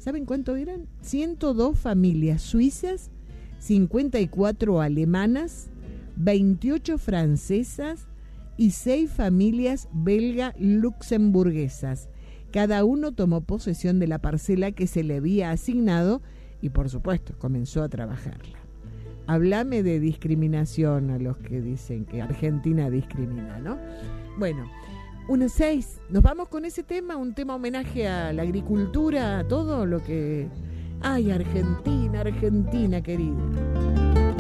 ¿Saben cuánto eran? 102 familias suizas, 54 alemanas, 28 francesas y 6 familias belga-luxemburguesas. Cada uno tomó posesión de la parcela que se le había asignado y, por supuesto, comenzó a trabajarla. Háblame de discriminación a los que dicen que Argentina discrimina, ¿no? Bueno, unas 6. Nos vamos con ese tema, un tema homenaje a la agricultura, a todo lo que... ¡Ay, Argentina, Argentina querida!